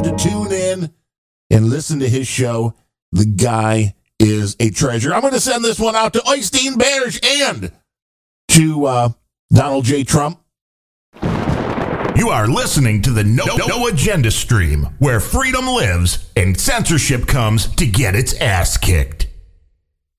to tune in and listen to his show. The guy is a treasure. I'm going to send this one out to Oystein Berge and to Donald J. Trump. You are listening to the No Agenda stream, where freedom lives and censorship comes to get its ass kicked.